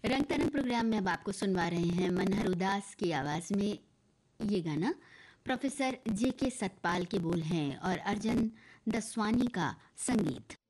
रंग तरंग प्रोग्राम में अब आपको सुनवा रहे हैं मनहर उदास की आवाज में ये गाना। प्रोफेसर जे के सतपाल के बोल हैं और अर्जन दसवानी का संगीत।